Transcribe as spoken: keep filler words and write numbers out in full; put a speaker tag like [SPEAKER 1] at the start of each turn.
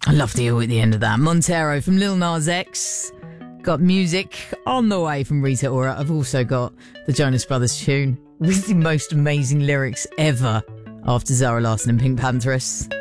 [SPEAKER 1] I love the O at the end of that. Montero from Lil Nas X. Got music on the way from Rita Ora. I've also got the Jonas Brothers tune with the most amazing lyrics ever after Zara Larsson and Pink Panthers.